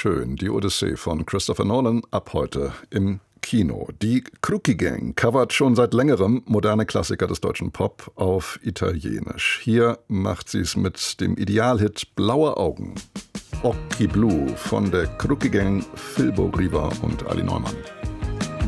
schön. Die Odyssee von Christopher Nolan ab heute im Kino. Die Crookie Gang covert schon seit längerem moderne Klassiker des deutschen Pop auf Italienisch. Hier macht sie es mit dem Idealhit Blaue Augen. Occhi Blu von der Crookie Gang, Phil Bo Riva und Ali Neumann.